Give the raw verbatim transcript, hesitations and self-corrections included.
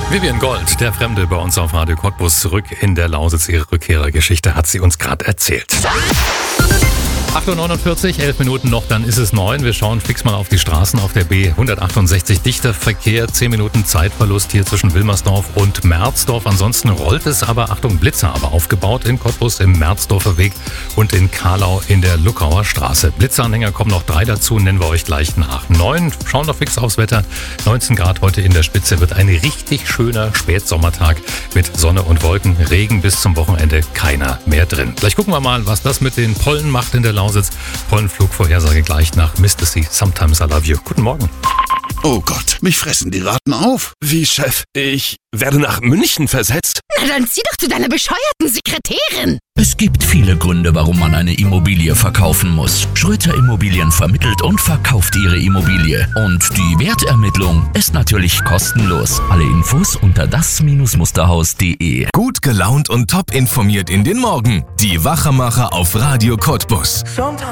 Vivian Gold, der Fremde bei uns auf Radio Cottbus, zurück in der Lausitz. Ihre Rückkehrergeschichte hat sie uns gerade erzählt. acht Uhr neunundvierzig, elf Minuten noch, dann ist es neun. Wir schauen fix mal auf die Straßen auf der B hundertachtundsechzig. Dichter Verkehr, zehn Minuten Zeitverlust hier zwischen Wilmersdorf und Merzdorf. Ansonsten rollt es aber, Achtung, Blitzer aber aufgebaut in Cottbus im Merzdorfer Weg und in Kahlau in der Luckauer Straße. Blitzeranhänger kommen noch drei dazu, nennen wir euch gleich nach neun. Schauen noch fix aufs Wetter. neunzehn Grad heute in der Spitze, wird ein richtig schöner Spätsommertag mit Sonne und Wolken. Regen bis zum Wochenende keiner mehr drin. Gleich gucken wir mal, was das mit den Pollen macht in der Lausitz. Pollenflugvorhersage gleich nach Mister C. Sometimes I Love You. Guten Morgen. Oh Gott, mich fressen die Ratten auf. Wie, Chef? Ich werde nach München versetzt? Na dann zieh doch zu deiner bescheuerten Sekretärin. Es gibt viele Gründe, warum man eine Immobilie verkaufen muss. Schröter Immobilien vermittelt und verkauft ihre Immobilie. Und die Wertermittlung ist natürlich kostenlos. Alle Infos unter das Musterhaus punkt de. Gut gelaunt und top informiert in den Morgen. Die Wachemacher auf Radio Cottbus.